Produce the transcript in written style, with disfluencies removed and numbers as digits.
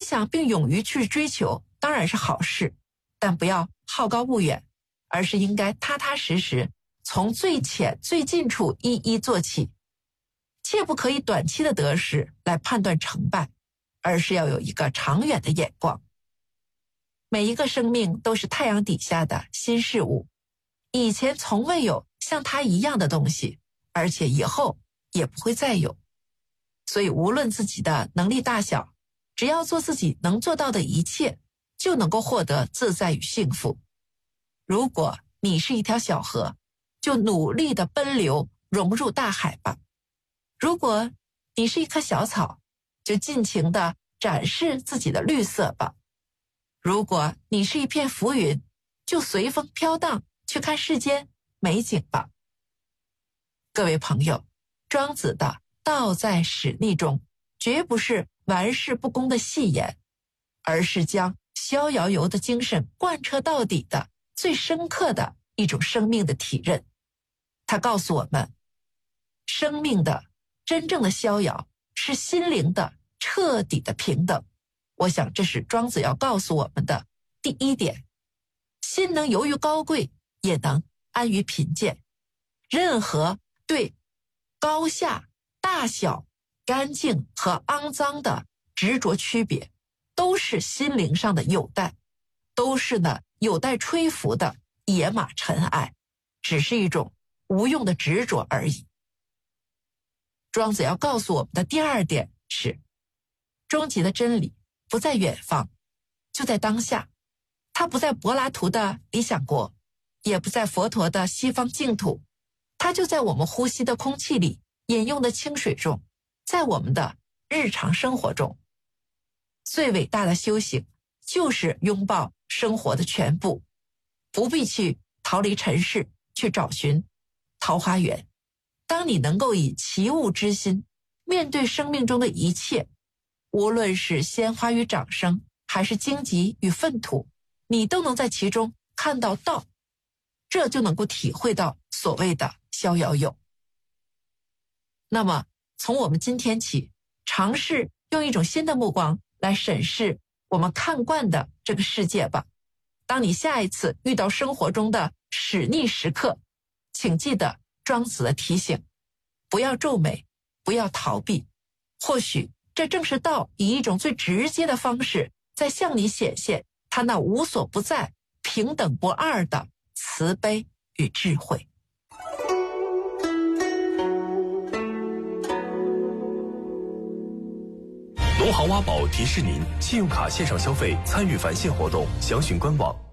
想并勇于去追求当然是好事，但不要好高骛远，而是应该踏踏实实从最浅最近处一一做起，切不可以短期的得失来判断成败，而是要有一个长远的眼光。每一个生命都是太阳底下的新事物，以前从未有像它一样的东西，而且以后也不会再有。所以无论自己的能力大小，只要做自己能做到的一切，就能够获得自在与幸福。如果你是一条小河，就努力的奔流融入大海吧。如果你是一棵小草，就尽情的展示自己的绿色吧。如果你是一片浮云，就随风飘荡，去看世间美景吧。各位朋友，庄子的道在始逆中，绝不是玩世不恭的戏言，而是将逍遥游的精神贯彻到底的最深刻的一种生命的体认。他告诉我们，生命的真正的逍遥是心灵的彻底的平等。我想这是庄子要告诉我们的第一点。心能游于高贵，也能安于贫贱。任何对高下、大小、干净和肮脏的执着区别，都是心灵上的有待，都是有待吹拂的野马尘埃，只是一种无用的执着而已。庄子要告诉我们的第二点是，终极的真理不在远方，就在当下。它不在柏拉图的理想国，也不在佛陀的西方净土，它就在我们呼吸的空气里，饮用的清水中，在我们的日常生活中。最伟大的修行就是拥抱生活的全部，不必去逃离尘世，去找寻桃花源。当你能够以齐物之心面对生命中的一切，无论是鲜花与掌声，还是荆棘与粪土，你都能在其中看到道，这就能够体会到所谓的逍遥游。那么从我们今天起，尝试用一种新的目光来审视我们看惯的这个世界吧。当你下一次遇到生活中的使逆时刻，请记得庄子的提醒，不要皱眉，不要逃避。或许这正是道以一种最直接的方式，在向你显现他那无所不在、平等不二的慈悲与智慧。 农行挖宝提示您，信用卡线上消费参与返现活动，详询官网。